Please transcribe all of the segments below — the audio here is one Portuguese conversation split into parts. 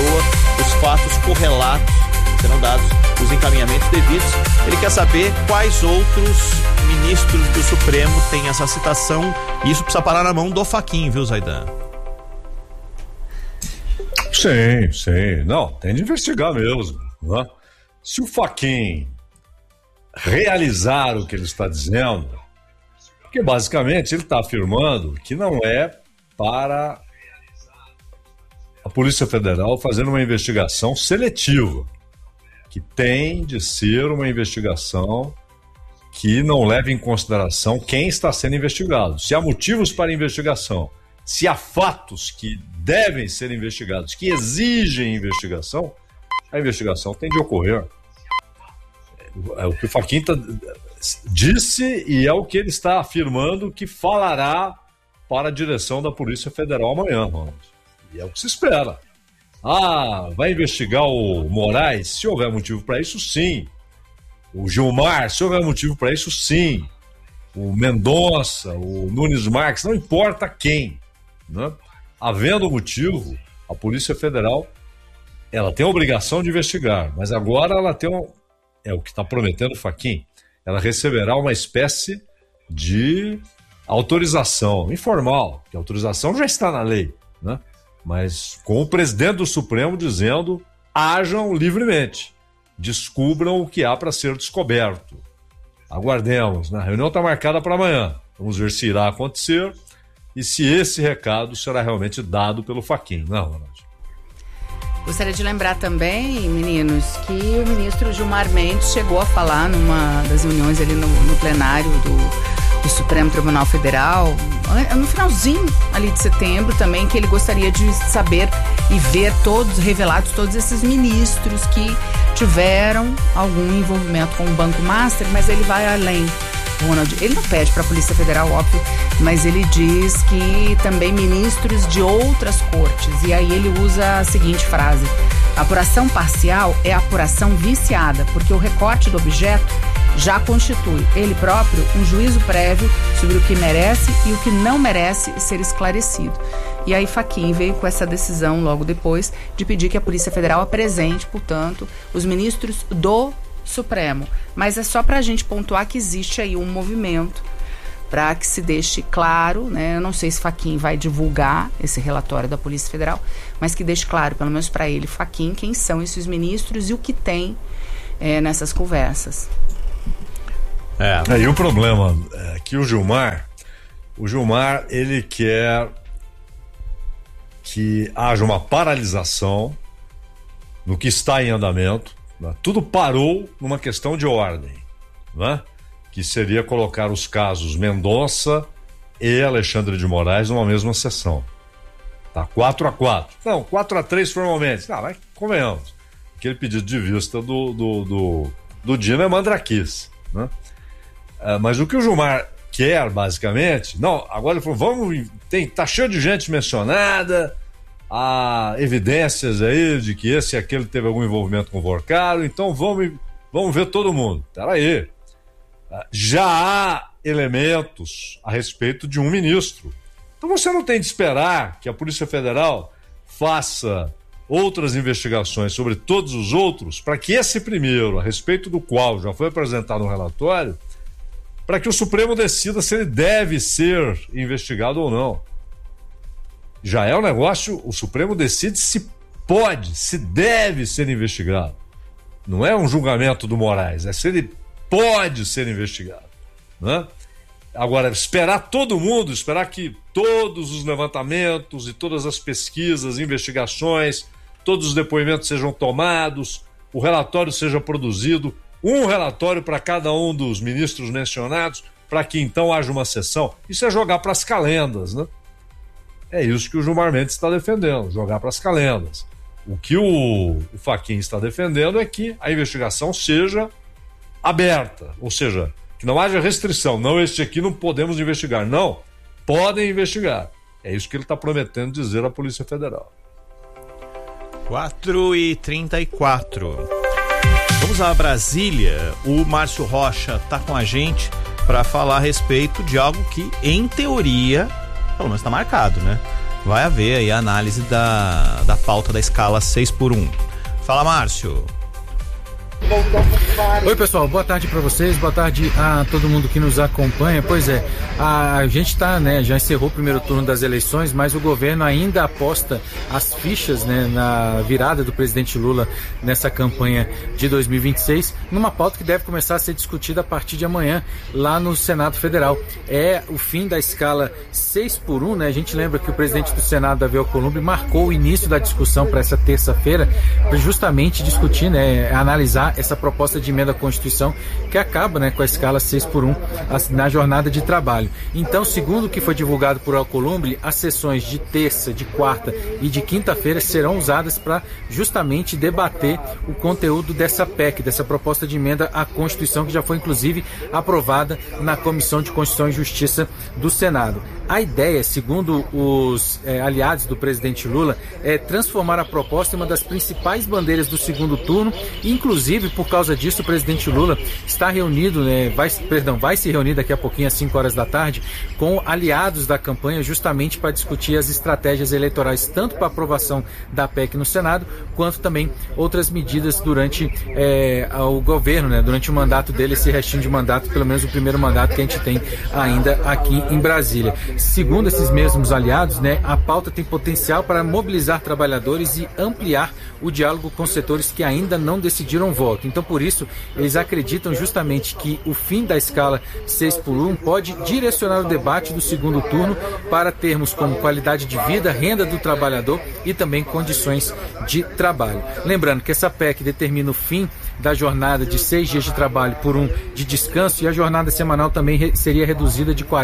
pessoa, os fatos correlatos serão dados os encaminhamentos devidos. Ele quer saber quais outros ministros do Supremo têm essa citação, e isso precisa parar na mão do Fachin, viu, Zaidan? Sim. Não, tem de investigar mesmo, né? Se o Fachin realizar o que ele está dizendo, porque basicamente ele está afirmando que não é para a Polícia Federal fazer uma investigação seletiva, que tem de ser uma investigação que não leve em consideração quem está sendo investigado. Se há motivos para investigação, se há fatos que devem ser investigados, que exigem investigação, a investigação tem de ocorrer. É o que o Fachin disse e é o que ele está afirmando que falará para a direção da Polícia Federal amanhã, Ronald. E é o que se espera. Vai investigar o Moraes? Se houver motivo para isso, sim. O Gilmar, se houver motivo para isso, sim. O Mendonça, o Nunes Marques, não importa quem, né? Havendo motivo, a Polícia Federal ela tem a obrigação de investigar, mas agora ela tem é o que está prometendo o Fachin, ela receberá uma espécie de autorização informal, que a autorização já está na lei, né? Mas com o presidente do Supremo dizendo: ajam livremente, descubram o que há para ser descoberto. Aguardemos, né? A reunião está marcada para amanhã. Vamos ver se irá acontecer e se esse recado será realmente dado pelo Fachin. Não, Ronald. Gostaria de lembrar também, meninos, que o ministro Gilmar Mendes chegou a falar numa das reuniões ali no plenário do Supremo Tribunal Federal, no finalzinho ali de setembro também, que ele gostaria de saber e ver revelados todos esses ministros que tiveram algum envolvimento com o Banco Master, mas ele vai além. Ronald, ele não pede para a Polícia Federal, óbvio, mas ele diz que também ministros de outras cortes, e aí ele usa a seguinte frase: apuração parcial é apuração viciada, porque o recorte do objeto já constitui, ele próprio, um juízo prévio sobre o que merece e o que não merece ser esclarecido. E aí Fachin veio com essa decisão logo depois de pedir que a Polícia Federal apresente, portanto, os ministros do Supremo. Mas é só para a gente pontuar que existe aí um movimento para que se deixe claro, né? Eu não sei se Fachin vai divulgar esse relatório da Polícia Federal, mas que deixe claro, pelo menos para ele, Fachin, quem são esses ministros e o que tem nessas conversas. E o problema é que o Gilmar, ele quer que haja uma paralisação no que está em andamento, né? Tudo parou numa questão de ordem, né? Que seria colocar os casos Mendonça e Alexandre de Moraes numa mesma sessão. Tá 4-4. Não, 4-3 formalmente. Mas convenhamos. Aquele pedido de vista do Dino é mandraquice, né? Mas o que o Gilmar quer, basicamente... Não, agora ele falou, tá cheio de gente mencionada, há evidências aí de que esse e aquele teve algum envolvimento com o Vorcaro, então vamos ver todo mundo. Peraí. Já há elementos a respeito de um ministro. Então você não tem de esperar que a Polícia Federal faça outras investigações sobre todos os outros para que esse primeiro, a respeito do qual já foi apresentado um relatório, para que o Supremo decida se ele deve ser investigado ou não. Já é um negócio, o Supremo decide se pode, se deve ser investigado. Não é um julgamento do Moraes, é se ele pode ser investigado, né? Agora, esperar todo mundo, esperar que todos os levantamentos e todas as pesquisas, investigações, todos os depoimentos sejam tomados, o relatório seja produzido, um relatório para cada um dos ministros mencionados, para que então haja uma sessão. Isso é jogar para as calendas, né? É isso que o Gilmar Mendes está defendendo, jogar para as calendas. O que o Fachin está defendendo é que a investigação seja aberta, ou seja, que não haja restrição. Não, este aqui não podemos investigar. Não, podem investigar. É isso que ele está prometendo dizer à Polícia Federal. 4h34. Vamos a Brasília. O Márcio Rocha está com a gente para falar a respeito de algo que, em teoria, pelo menos está marcado, né? vai haver aí a análise da pauta da escala 6x1. Fala, Márcio. Oi, pessoal, boa tarde para vocês, boa tarde a todo mundo que nos acompanha. Pois é, a gente já encerrou o primeiro turno das eleições, mas o governo ainda aposta as fichas, na virada do presidente Lula nessa campanha de 2026, numa pauta que deve começar a ser discutida a partir de amanhã lá no Senado Federal. É o fim da escala 6x1, A gente lembra que o presidente do Senado, Davi Alcolumbre, marcou o início da discussão para essa terça-feira, para justamente discutir, analisar essa proposta de emenda à Constituição que acaba com a escala 6x1 na jornada de trabalho. Então, segundo o que foi divulgado por Alcolumbre, as sessões de terça, de quarta e de quinta-feira serão usadas para justamente debater o conteúdo dessa PEC, dessa proposta de emenda à Constituição, que já foi inclusive aprovada na Comissão de Constituição e Justiça do Senado. A ideia, segundo os aliados do presidente Lula, é transformar a proposta em uma das principais bandeiras do segundo turno. Inclusive, por causa disso, o presidente Lula está reunido, vai se reunir daqui a pouquinho às 5 horas da tarde com aliados da campanha, justamente para discutir as estratégias eleitorais, tanto para a aprovação da PEC no Senado, quanto também outras medidas durante o governo, durante o mandato dele, esse restinho de mandato, pelo menos o primeiro mandato que a gente tem ainda aqui em Brasília. Segundo esses mesmos aliados, a pauta tem potencial para mobilizar trabalhadores e ampliar o diálogo com setores que ainda não decidiram voto. Então, por isso, eles acreditam justamente que o fim da escala 6x1 pode direcionar o debate do segundo turno para termos como qualidade de vida, renda do trabalhador e também condições de trabalho. Lembrando que essa PEC determina o fim da jornada de 6 dias de trabalho por 1 de descanso, e a jornada semanal também seria reduzida de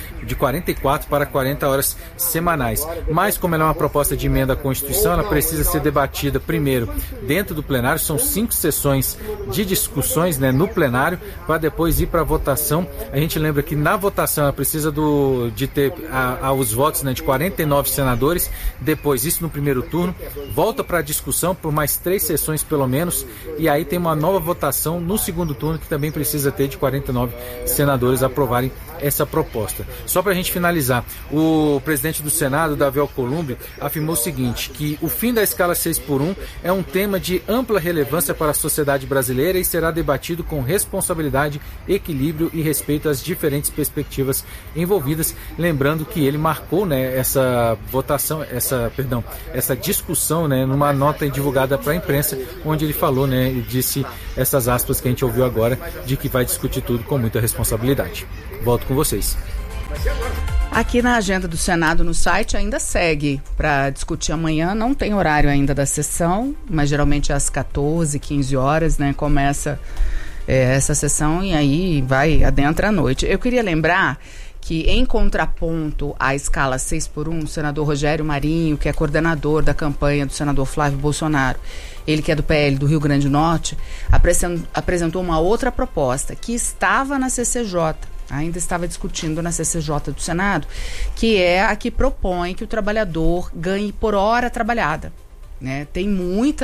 44 para 40 horas semanais. Mas, como ela é uma proposta de emenda à Constituição, ela precisa ser debatida primeiro dentro do plenário. São 5 sessões de discussões no plenário, para depois ir para a votação. A gente lembra que na votação ela precisa de ter os votos de 49 senadores. Depois, isso no primeiro turno, volta para a discussão por mais 3 sessões pelo menos, e aí tem uma nova votação no segundo turno, que também precisa ter de 49 senadores aprovarem essa proposta. Só para a gente finalizar, o presidente do Senado, Davi Alcolumbre, afirmou o seguinte, que o fim da escala 6x1 é um tema de ampla relevância para a sociedade brasileira e será debatido com responsabilidade, equilíbrio e respeito às diferentes perspectivas envolvidas. Lembrando que ele marcou essa votação, essa discussão numa nota divulgada para a imprensa, onde ele falou e disse essas aspas que a gente ouviu agora, de que vai discutir tudo com muita responsabilidade. Volto com vocês. Aqui na agenda do Senado, no site, ainda segue para discutir amanhã. Não tem horário ainda da sessão, mas geralmente é às 14, 15 horas, começa essa sessão, e aí vai adentra à noite. Eu queria lembrar que, em contraponto à escala 6x1, o senador Rogério Marinho, que é coordenador da campanha do senador Flávio Bolsonaro, ele que é do PL do Rio Grande do Norte, apresentou uma outra proposta que estava na CCJ, ainda estava discutindo na CCJ do Senado, que é a que propõe que o trabalhador ganhe por hora trabalhada. Tem muito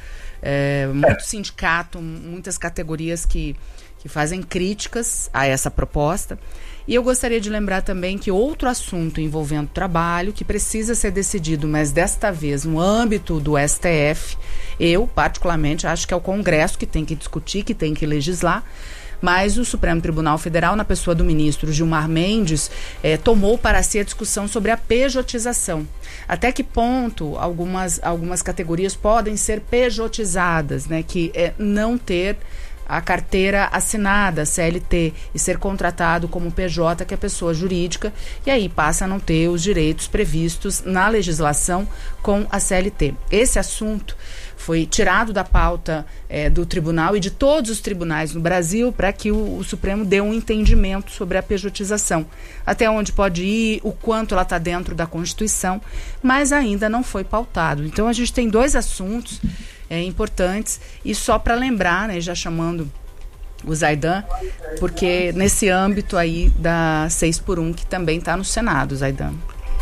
sindicato, muitas categorias que fazem críticas a essa proposta. E eu gostaria de lembrar também que outro assunto envolvendo trabalho, que precisa ser decidido, mas desta vez no âmbito do STF, eu particularmente acho que é o Congresso que tem que discutir, que tem que legislar, mas o Supremo Tribunal Federal, na pessoa do ministro Gilmar Mendes, tomou para si a discussão sobre a pejotização. Até que ponto algumas categorias podem ser pejotizadas, que é não ter a carteira assinada, CLT, e ser contratado como PJ, que é pessoa jurídica, e aí passa a não ter os direitos previstos na legislação com a CLT. Esse assunto foi tirado da pauta do tribunal e de todos os tribunais no Brasil, para que o Supremo dê um entendimento sobre a pejotização, até onde pode ir, o quanto ela está dentro da Constituição, mas ainda não foi pautado. Então a gente tem 2 assuntos importantes, e só para lembrar, já chamando o Zaidan, porque nesse âmbito aí da 6x1, que também está no Senado, Zaidan.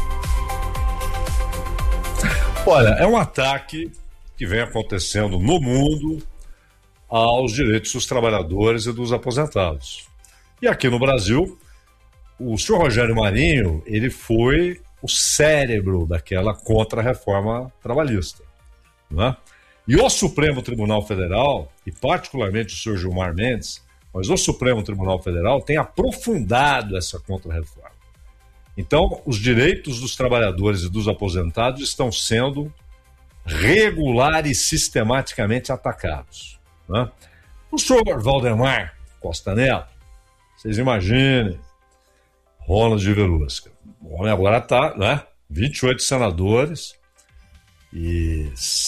Olha, é um ataque que vem acontecendo no mundo aos direitos dos trabalhadores e dos aposentados. E aqui no Brasil, o senhor Rogério Marinho, ele foi o cérebro daquela contra-reforma trabalhista. Né? E o Supremo Tribunal Federal, e particularmente o senhor Gilmar Mendes, mas o Supremo Tribunal Federal tem aprofundado essa contra-reforma. Então, os direitos dos trabalhadores e dos aposentados estão sendo regular e sistematicamente atacados. Né? O senhor Valdemar Costa Neto, vocês imaginem, Ronald Verusca. O homem agora está, né? 28 senadores e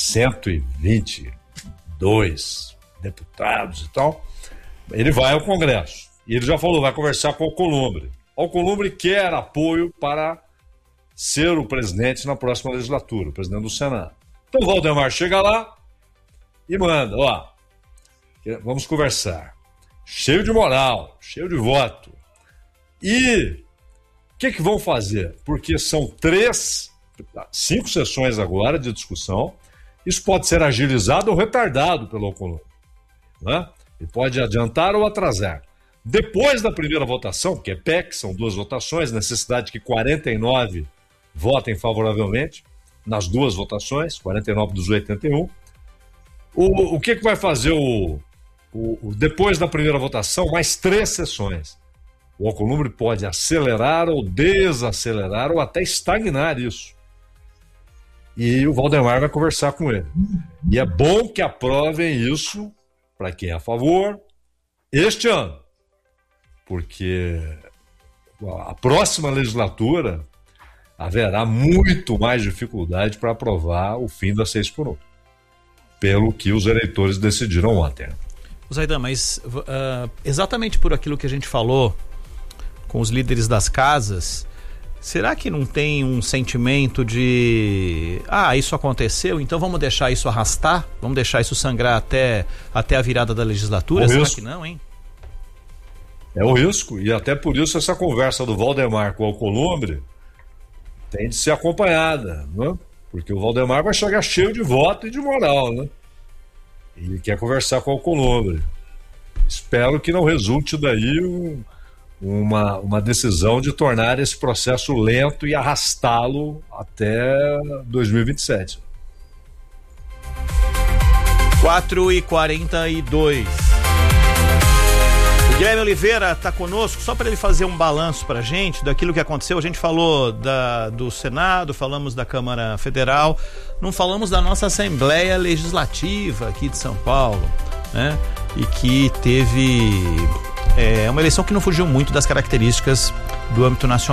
122 deputados e tal. Ele vai ao Congresso. E ele já falou, vai conversar com o Alcolumbre. O Alcolumbre quer apoio para ser o presidente na próxima legislatura, o presidente do Senado. Então o Valdemar chega lá e manda, ó, vamos conversar. Cheio de moral, cheio de voto. E o que vão fazer? Porque são 5 sessões agora de discussão. Isso pode ser agilizado ou retardado pelo Alcolumbre. Né? Ele pode adiantar ou atrasar. Depois da primeira votação, que é PEC, são 2 votações, necessidade que 49 votem favoravelmente, nas 2 votações, 49 dos 81. O que vai fazer depois da primeira votação? Mais 3 sessões. O Alcolumbre pode acelerar ou desacelerar ou até estagnar isso. E o Valdemar vai conversar com ele. E é bom que aprovem isso, para quem é a favor, este ano. Porque a próxima legislatura haverá muito mais dificuldade para aprovar o fim da 6x1, pelo que os eleitores decidiram ontem. Zaidan, mas exatamente por aquilo que a gente falou com os líderes das casas, será que não tem um sentimento de isso aconteceu, então vamos deixar isso arrastar? Vamos deixar isso sangrar até a virada da legislatura? Será que não, hein? É o risco, e até por isso essa conversa do Valdemar com o Alcolumbre tem de ser acompanhada, né? Porque o Valdemar vai chegar cheio de voto e de moral, né? E ele quer conversar com o Alcolumbre. Espero que não resulte daí uma decisão de tornar esse processo lento e arrastá-lo até 2027. 4h42. O Guilherme Oliveira está conosco, só para ele fazer um balanço para a gente daquilo que aconteceu. A gente falou do Senado, falamos da Câmara Federal, não falamos da nossa Assembleia Legislativa aqui de São Paulo, né? E que teve uma eleição que não fugiu muito das características do âmbito nacional.